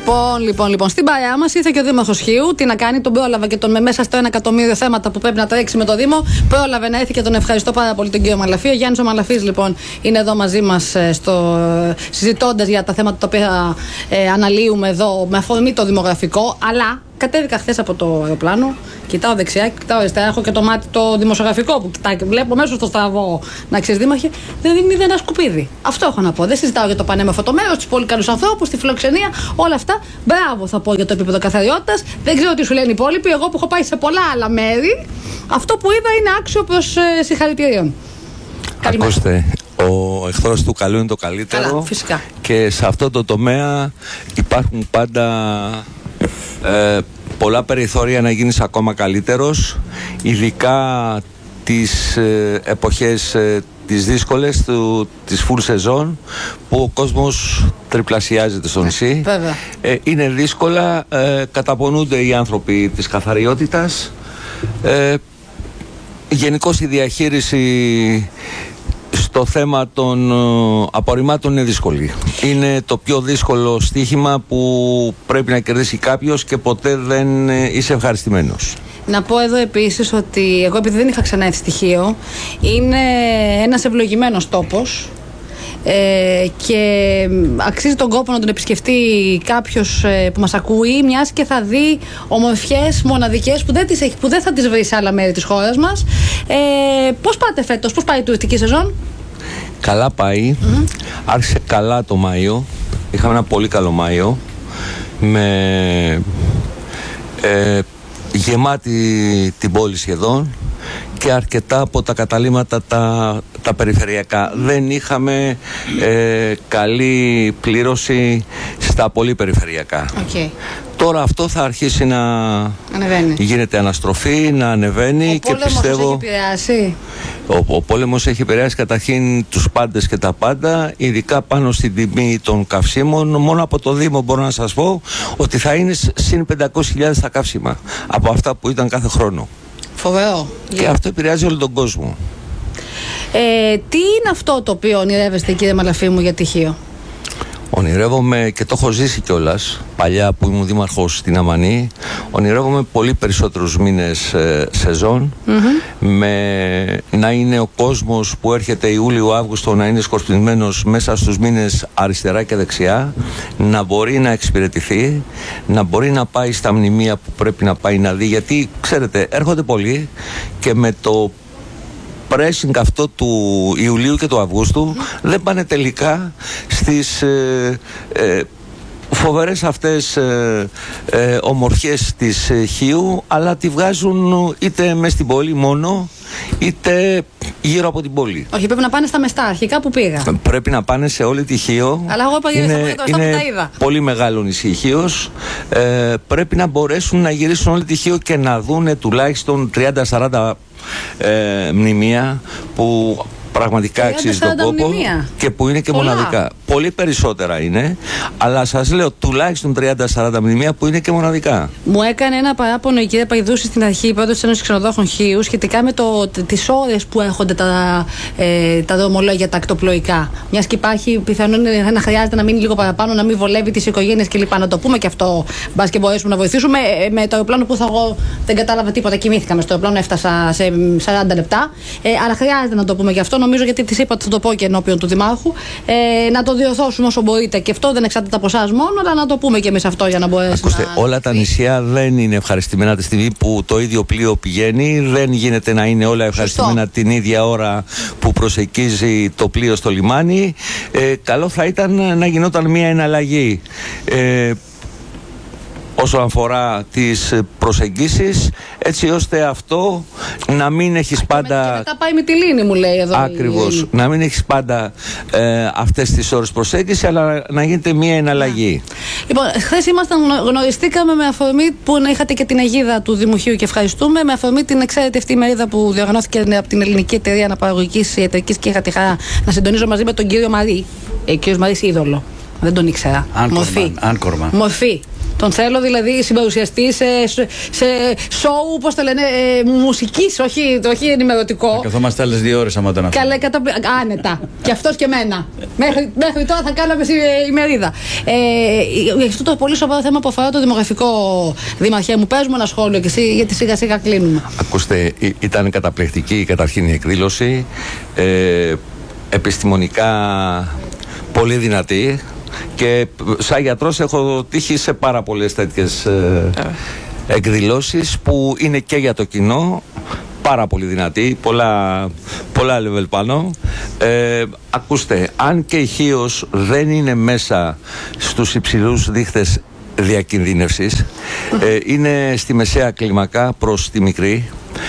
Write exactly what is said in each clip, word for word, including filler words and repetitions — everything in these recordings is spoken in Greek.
Λοιπόν, λοιπόν, λοιπόν. Στην παρέα μας ήρθε και ο Δήμαρχος Χίου. Τι να κάνει, τον πρόλαβα και τον με μέσα στο ένα εκατομμύριο θέματα που πρέπει να τρέξει με το Δήμο. Πρόλαβε να έρθει και τον ευχαριστώ πάρα πολύ τον κύριο Μαλαφή. Ο Γιάννης ο Μαλαφής, λοιπόν, είναι εδώ μαζί μας συζητώντας για τα θέματα τα οποία ε, αναλύουμε εδώ με αφορμή το δημογραφικό. Αλλά κατέβηκα χθες από το αεροπλάνο, κοιτάω δεξιά, κοιτάω αριστερά. Έχω και το μάτι το δημοσιογραφικό που κοιτάει και βλέπω μέσα στο στραβό. Να ξέρεις, Δήμαρχε, δεν δίνει ένα σκουπίδι. Αυτό έχω να πω. Δεν συζητάω για το πανέμορφο το μέρος, τους πολύ καλούς ανθρώπους, τη φιλοξενία, όλα αυτά. Μπράβο θα πω για το επίπεδο καθαριότητας. Δεν ξέρω τι σου λένε οι υπόλοιποι. Εγώ που έχω πάει σε πολλά άλλα μέρη, αυτό που είδα είναι άξιο προς ε, συγχαρητηρίων. Ακούστε, ο εχθρός του καλού είναι το καλύτερο. Καλά, φυσικά. Και σε αυτό το τομέα υπάρχουν πάντα ε, πολλά περιθώρια να γίνεις ακόμα καλύτερος, ειδικά τις ε, εποχές ε, τις δύσκολες του, της full season, που ο κόσμος τριπλασιάζεται στο νησί. Ε, είναι δύσκολα, ε, καταπονούνται οι άνθρωποι της καθαριότητας. Ε, γενικώς η διαχείριση στο θέμα των uh, απορριμμάτων είναι δύσκολη. Είναι το πιο δύσκολο στοίχημα που πρέπει να κερδίσει κάποιος και ποτέ δεν είσαι ευχαριστημένος. Να πω εδώ επίσης ότι εγώ, επειδή δεν είχα ξανά έρθει στοιχείο, είναι ένας ευλογημένος τόπος ε, και αξίζει τον κόπο να τον επισκεφτεί κάποιος ε, που μας ακούει, μιας και θα δει ομορφιές μοναδικές που δεν, τις έχει, που δεν θα τις βρει σε άλλα μέρη της χώρας μας. Ε, πώς πάτε φέτος, πώς πάει η τουριστική σεζόν? Καλά πάει. Mm-hmm. Άρχισε καλά το Μάιο. Είχαμε ένα πολύ καλό Μάιο με ε, γεμάτη την πόλη σχεδόν και αρκετά από τα καταλύματα τα, τα περιφερειακά. Δεν είχαμε ε, καλή πλήρωση στα πολύ περιφερειακά. Okay. Τώρα αυτό θα αρχίσει να ανεβαίνει. Γίνεται αναστροφή, να ανεβαίνει. Ο και πιστεύω έχει επηρεάσει. Ο, ο πόλεμος έχει επηρεάσει καταρχήν τους πάντες και τα πάντα, ειδικά πάνω στην τιμή των καυσίμων. Μόνο από το Δήμο μπορώ να σας πω ότι θα είναι συν πεντακόσιες χιλιάδες τα καύσιμα από αυτά που ήταν κάθε χρόνο. Φοβερό. Και yeah. αυτό επηρεάζει όλο τον κόσμο. Ε, τι είναι αυτό το οποίο ονειρεύεστε, κύριε Μαλαφή μου, για τυχείο? Ονειρεύομαι, και το έχω ζήσει κιόλας παλιά που ήμουν δήμαρχος στην Αμανή, ονειρεύομαι πολύ περισσότερους μήνες ε, σεζόν, mm-hmm. με να είναι ο κόσμος που έρχεται Ιούλιο-Αύγουστο να είναι σκορπισμένος μέσα στους μήνες αριστερά και δεξιά, να μπορεί να εξυπηρετηθεί, να μπορεί να πάει στα μνημεία που πρέπει να πάει να δει, γιατί ξέρετε έρχονται πολλοί και με το pressing αυτό του Ιουλίου και του Αυγούστου mm. δεν πάνε τελικά στις ε, ε, φοβερές αυτές ε, ε, ομορφιές της ε, Χίου, αλλά τη βγάζουν είτε μες στην πόλη μόνο είτε γύρω από την πόλη. Όχι, πρέπει να πάνε στα μεστά αρχικά που πήγα. Πρέπει να πάνε σε όλη τη Χίο. Αλλά εγώ είπα είναι, είναι, στα είναι που τα είδα. Πολύ μεγάλο νησί Χίος. Ε, πρέπει να μπορέσουν να γυρίσουν όλη τη Χίο και να δούνε τουλάχιστον τριάντα σαράντα ε, μνημεία που πραγματικά αξίζει τον κόπο μνημεία. Και που είναι και πολλά. Μοναδικά. Πολύ περισσότερα είναι, αλλά σας λέω τουλάχιστον τριάντα σαράντα μνημεία που είναι και μοναδικά. Μου έκανε ένα παράπονο η κυρία Παϊδούση στην αρχή, πρόεδρος της Ένωσης Ξενοδόχων Χίου, σχετικά με το, τις ώρες που έρχονται τα, ε, τα δρομολόγια τα ακτοπλοϊκά. Μιας και υπάρχει πιθανόν να χρειάζεται να μείνει λίγο παραπάνω, να μην βολεύει τις οικογένειες κλπ. Να το πούμε και αυτό, μπας και μπορέσουμε να βοηθήσουμε. Με το αεροπλάνο που θα εγώ δεν κατάλαβα τίποτα, κοιμήθηκα με στο αεροπλάνο, έφτασα σε σαράντα λεπτά. Ε, αλλά χρειάζεται να το πούμε και αυτό. Νομίζω, γιατί της είπα ότι θα το πω και ενώπιον του Δημάρχου, ε, να το διορθώσουμε όσο μπορείτε. Και αυτό δεν εξαρτάται από εσάς μόνο, αλλά να το πούμε και εμείς αυτό για να μπορέσουμε. Ακούστε, να... όλα τα νησιά δεν είναι ευχαριστημένα τη στιγμή που το ίδιο πλοίο πηγαίνει. Δεν γίνεται να είναι όλα ευχαριστημένα Σωστό. Την ίδια ώρα που προσεγγίζει το πλοίο στο λιμάνι. Ε, καλό θα ήταν να γινόταν μια εναλλαγή. Ε, όσον αφορά τις προσεγγίσεις, έτσι ώστε αυτό να μην έχεις Α, πάντα... Και μετά πάει με τη Λίνη, μου λέει εδώ. Ακριβώς. Η... Να μην έχεις πάντα ε, αυτές τις ώρες προσέγγιση, αλλά να γίνεται μια εναλλαγή. Yeah. Λοιπόν, χθες ήμασταν, γνωριστήκαμε με αφορμή που να είχατε και την αιγίδα του Δημοχείου και ευχαριστούμε, με αφορμή την εξαίρετη αυτή ημερίδα που διοργανώθηκε από την Ελληνική Εταιρεία Αναπαραγωγικής Ιατρικής και είχα τη χαρά να συντονίζω μαζί με τον κύριο Μαρή. Ε, κύριος Μαρής Είδωλο. Δεν τον ήξερα. Μορφή. Μορφή. Τον θέλω δηλαδή συμπαρουσιαστή σε, σε σοου, πώς το λένε, ε, μουσικής, όχι, όχι ενημερωτικό. Θα καθόμαστε άλλες δύο ώρες άμα τον Καλέ, κατα... άνετα. Και αυτός και εμένα. μέχρι, μέχρι τώρα θα κάναμε ημερίδα. Ε, για αυτό το πολύ σοβαρό θέμα που αφορά το δημογραφικό, Δήμαρχε μου, πες μου ένα σχόλιο και εσύ, γιατί σιγά σιγά κλείνουμε. Ακούστε, ήταν καταπληκτική καταρχήν η εκδήλωση. Ε, επιστημονικά πολύ δυνατή. Και σαν γιατρός έχω τύχει σε πάρα πολλές τέτοιες ε, εκδηλώσεις που είναι και για το κοινό, πάρα πολύ δυνατή, πολλά, πολλά level πάνω. Ε, ακούστε, αν και η Χίος δεν είναι μέσα στους υψηλούς δείχτες διακινδύνευσης, ε, είναι στη μεσαία κλίμακα προς τη μικρή.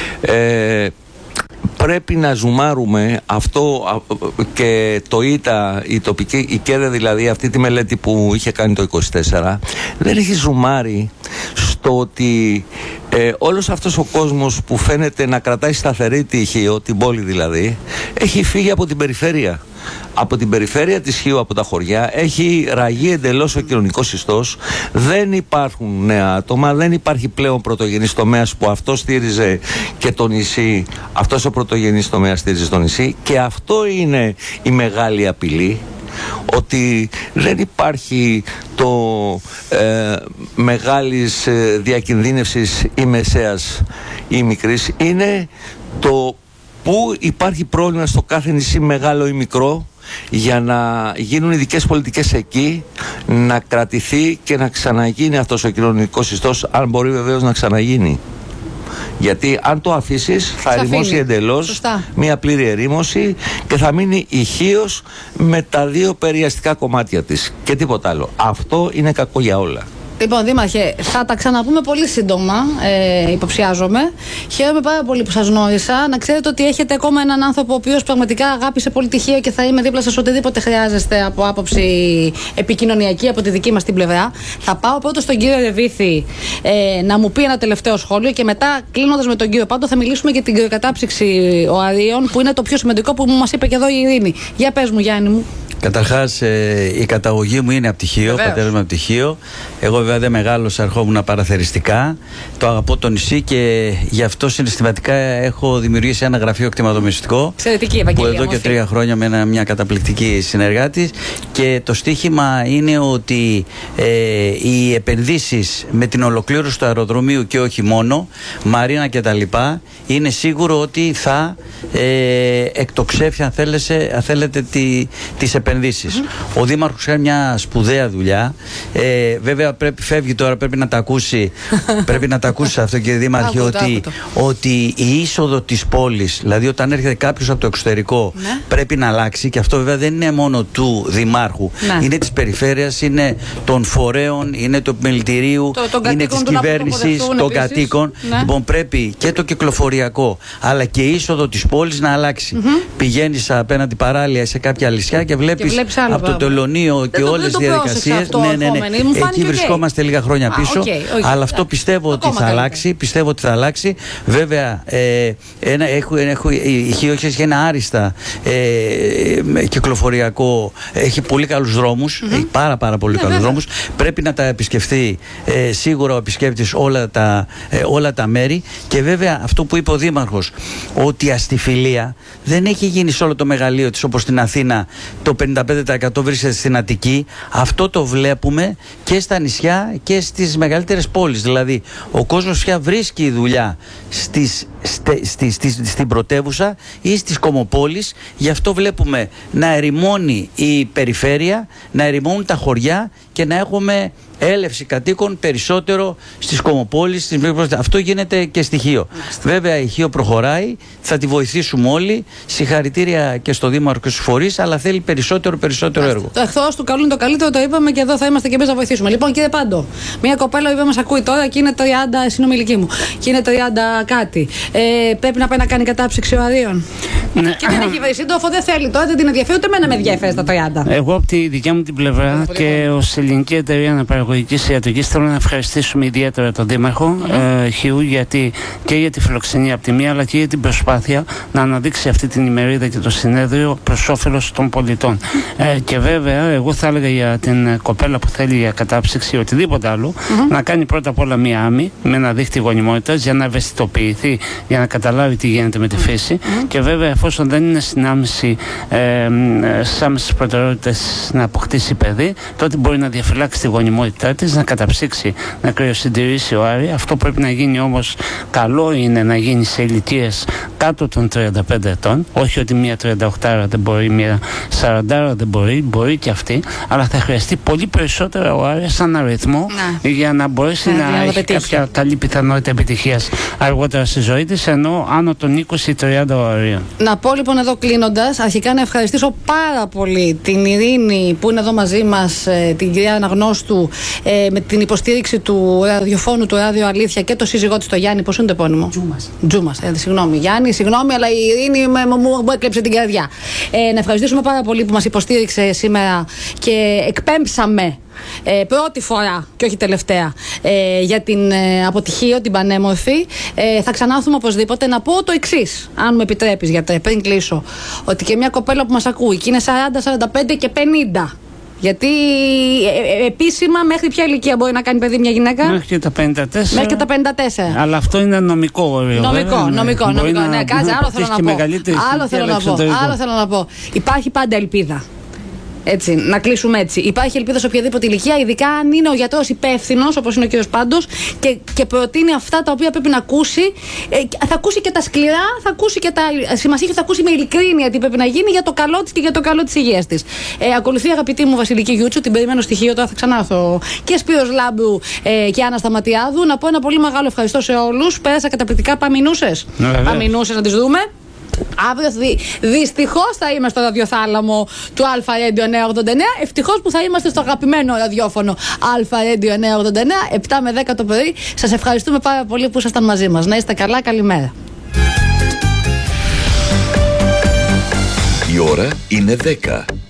Ε, Πρέπει να ζουμάρουμε αυτό και το ΙΤΑ, η τοπική, η ΚΕΔΕ δηλαδή, αυτή τη μελέτη που είχε κάνει το είκοσι τέσσερα, δεν έχει ζουμάρει στο ότι ε, όλος αυτός ο κόσμος που φαίνεται να κρατάει σταθερή τη Χίο, την πόλη δηλαδή, έχει φύγει από την περιφέρεια. Από την περιφέρεια της Χίου, από τα χωριά, έχει ραγεί εντελώς ο κοινωνικός ιστός. Δεν υπάρχουν νέα άτομα, δεν υπάρχει πλέον πρωτογενής τομέας που αυτό στήριζε και το νησί. Αυτός ο πρωτογενής τομέας στήριζε το νησί και αυτό είναι η μεγάλη απειλή. Ότι δεν υπάρχει το ε, μεγάλης ε, διακινδύνευσης ή μεσαίας ή μικρής. Είναι το που υπάρχει πρόβλημα στο κάθε νησί, μεγάλο ή μικρό, για να γίνουν ειδικές πολιτικές εκεί, να κρατηθεί και να ξαναγίνει αυτός ο κοινωνικός ιστός, αν μπορεί βεβαίως να ξαναγίνει. Γιατί αν το αφήσεις θα ερημώσει εντελώς. Σωστά. Μια πλήρη ερήμωση και θα μείνει η Χίος με τα δύο περιαστικά κομμάτια της και τίποτα άλλο. Αυτό είναι κακό για όλα. Λοιπόν, Δήμαρχε, θα τα ξαναπούμε πολύ σύντομα, ε, υποψιάζομαι. Χαίρομαι πάρα πολύ που σας γνώρισα. Να ξέρετε ότι έχετε ακόμα έναν άνθρωπο ο οποίος πραγματικά αγάπησε πολύ τη Χίο και θα είμαι δίπλα σας οτιδήποτε χρειάζεστε από άποψη επικοινωνιακή από τη δική μας την πλευρά. Θα πάω πρώτα στον κύριο Ρεβίθη ε, να μου πει ένα τελευταίο σχόλιο και μετά, κλείνοντας με τον κύριο Πάντο, θα μιλήσουμε για την κρυοκατάψυξη οαρίων, που είναι το πιο σημαντικό που μας είπε και εδώ η Ειρήνη. Για πες μου, Γιάννη μου. Καταρχάς, ε, η καταγωγή μου είναι από τη Χίο, ο πατέρας μου από τη Χίο. Εγώ βέβαια δεν μεγάλωσα, ερχόμουν παραθεριστικά. Το αγαπώ το νησί και γι' αυτό συναισθηματικά έχω δημιουργήσει ένα γραφείο κτηματομεσητικό. Εξαιρετική Ευαγγελία. Που εδώ και τρία χρόνια με ένα, μια καταπληκτική συνεργάτη. Και το στίχημα είναι ότι ε, οι επενδύσεις με την ολοκλήρωση του αεροδρομίου και όχι μόνο, Μαρίνα κτλ., είναι σίγουρο ότι θα ε, εκτοξεύσει, αν, θέλεσε, αν θέλετε, τη, τις επενδύσεις. Mm-hmm. Ο Δήμαρχος κάνει μια σπουδαία δουλειά. Ε, βέβαια πρέπει, φεύγει τώρα, πρέπει να τα ακούσει. πρέπει να τα ακούσει αυτό, κύριε Δήμαρχε, ότι, ότι η είσοδο της πόλης, δηλαδή όταν έρχεται κάποιος από το εξωτερικό, ναι, πρέπει να αλλάξει. Και αυτό βέβαια δεν είναι μόνο του Δημάρχου. Ναι. Είναι της περιφέρειας, είναι των φορέων, είναι του επιμελητηρίου, το, είναι της κυβέρνησης, των κατοίκων. Ναι. Λοιπόν, πρέπει και το κυκλοφοριακό, αλλά και η είσοδο της πόλης να αλλάξει. Mm-hmm. Πηγαίνεις απέναντι παράλια σε κάποια λυσιά και βλέπεις, βλέπεις από το Τελωνείο και όλες τις διαδικασίες. Ναι, ναι, ναι. Εκεί βρισκόμαστε okay. λίγα χρόνια πίσω. Ah, okay, okay. Αλλά αυτό πιστεύω ότι θα αλλάξει. Πιστεύω ότι θα αλλάξει. Βέβαια, ε, ένα, έχω, έχω, η Χίο έχει ένα άριστα ε, κυκλοφοριακό. Έχει πολύ καλούς δρόμους. Mm-hmm. Έχει πάρα, πάρα πολύ yeah, καλούς βέβαια. δρόμους. Πρέπει να τα επισκεφθεί ε, σίγουρα ο επισκέπτης όλα τα, ε, όλα τα μέρη. Και βέβαια, αυτό που είπε ο Δήμαρχος, ότι η αστιφιλία δεν έχει γίνει σε όλο το μεγαλείο της όπως στην Αθήνα. Το πενήντα πέντε τοις εκατό βρίσκεται στην Αττική. Αυτό το βλέπουμε και στα νησιά και στις μεγαλύτερες πόλεις. Δηλαδή, ο κόσμος πια βρίσκει δουλειά στις, στε, στις, στις, στην πρωτεύουσα ή στις κομμοπόλεις. Γι' αυτό βλέπουμε να ερημώνει η περιφέρεια, να ερημώνουν τα χωριά και να έχουμε έλευση κατοίκων περισσότερο στις κομμοπόλεις, στις... αυτό γίνεται και στη Χίο. Βέβαια η Χίο προχωράει, θα τη βοηθήσουμε όλοι. Συγχαρητήρια και στο Δήμαρχο και στους φορείς, αλλά θέλει περισσότερο περισσότερο έργο. Το εχθρός του καλού είναι το καλύτερο, το είπαμε και εδώ θα είμαστε και εμείς να βοηθήσουμε. Λοιπόν, κύριε Πάντο, μια κοπέλα που μας ακούει τώρα και είναι τριάντα, συνομιλική μου, και είναι τριάντα κάτι. Ε, πρέπει να πάει να κάνει κατάψυξη οαρίων. Ναι. Και δεν έχει βρει σύντροφο, δεν θέλει τώρα, δεν την ενδιαφέρει ούτε εμένα με ενδιαφέρει στα τριάντα. Εγώ από τη δικιά μου την πλευρά και ως ελληνική εταιρεία αναπαραγωγικής ιατρικής θέλω να ευχαριστήσουμε ιδιαίτερα τον Δήμαρχο mm. ε, Χιού, γιατί και για τη φιλοξενία από τη μία, αλλά και για την προσπάθεια να αναδείξει αυτή την ημερίδα και το συνέδριο προς όφελος των πολιτών. Ε, και βέβαια, εγώ θα έλεγα για την κοπέλα που θέλει για κατάψυξη ή οτιδήποτε άλλο, mm-hmm. να κάνει πρώτα απ' όλα μία άμμη με ένα δίχτυ γονιμότητας για να ευαισθητοποιηθεί, για να καταλάβει τι γίνεται με τη φύση. Mm-hmm. Και βέβαια, εφόσον δεν είναι στην άμεση, ε, στι άμεσες προτεραιότητες να αποκτήσει παιδί, τότε μπορεί να διαφυλάξει τη γονιμότητά της, να καταψύξει, να κρυοσυντηρήσει ο Άρη. Αυτό πρέπει να γίνει όμως, καλό είναι να γίνει σε ηλικίες κάτω των τριάντα πέντε ετών. Όχι ότι μία τριανταοκτάρα δεν μπορεί, μία σαραντάρα δεν μπορεί, μπορεί και αυτή, αλλά θα χρειαστεί πολύ περισσότερα ο Άρης σαν αριθμό να. για να μπορέσει να, να έχει πετύχει. κάποια καλή πιθανότητα επιτυχίας αργότερα στη ζωή της, ενώ άνω των είκοσι τριάντα ορίων. Να πω λοιπόν εδώ κλείνοντας, αρχικά να ευχαριστήσω πάρα πολύ την Ειρήνη που είναι εδώ μαζί μας, την κυρία Αναγνώστου, με την υποστήριξη του ραδιοφώνου του Ράδιο Αλήθεια, και το σύζυγό της το Γιάννη, πώς είναι το επώνυμο? Τζούμας. Τζούμας, ε, συγγνώμη Γιάννη, συγγνώμη, αλλά η Ειρήνη μου έκλεψε την καρδιά. Ε, να ευχαριστήσουμε πάρα πολύ που μας υποστήριξε σήμερα και εκπέμψαμε Ε, πρώτη φορά και όχι τελευταία ε, για την ε, αποτυχία, την πανέμορφη. Ε, θα ξανάρθουμε οπωσδήποτε. Να πω το εξής, αν μου επιτρέπεις, γιατί πριν κλείσω, ότι και μια κοπέλα που μας ακούει και είναι σαράντα, σαράντα πέντε και πενήντα. Γιατί ε, ε, επίσημα μέχρι ποια ηλικία μπορεί να κάνει παιδί μια γυναίκα? Μέχρι και τα πενήντα τέσσερα. Μέχρι και τα πενήντα τέσσερα. Αλλά αυτό είναι νομικό όριο. Νομικό, βέβαια, νομικό, ναι. νομικό. Να, ναι, κάτσε, άλλο θέλω να πω. Άλλο θέλω να πω. Άλλο θέλω να πω. Υπάρχει πάντα ελπίδα. Έτσι, να κλείσουμε έτσι. Υπάρχει ελπίδα σε οποιαδήποτε ηλικία, ειδικά αν είναι ο γιατρός υπεύθυνος, όπως είναι ο κύριος Πάντος, και, και προτείνει αυτά τα οποία πρέπει να ακούσει. Ε, θα ακούσει και τα σκληρά, θα ακούσει και τα. Σημασία έχει, θα ακούσει με ειλικρίνεια τι πρέπει να γίνει για το καλό της και για το καλό της υγείας της. Ε, ακολουθεί αγαπητή μου Βασιλική Γιούτσου, την περιμένω στοιχείο, τώρα θα ξανάρθω. Και Σπύρος Λάμπρου ε, και Άννα Σταματιάδου. Να πω ένα πολύ μεγάλο ευχαριστώ σε όλους. Πέρασα καταπληκτικά. Παμινούσες. Παμινούσες να τις δούμε. Αύριο δυ, δυστυχώς θα είμαι στο ραδιοθάλαμο του Αλφα Radio εννιακόσια ογδόντα εννέα. Ευτυχώς που θα είμαστε στο αγαπημένο ραδιόφωνο Αλφα Radio εννιακόσια ογδόντα εννέα, επτά με δέκα το πρωί. Σας ευχαριστούμε πάρα πολύ που ήσασταν μαζί μας. Να είστε καλά, καλημέρα. Η ώρα είναι δέκα.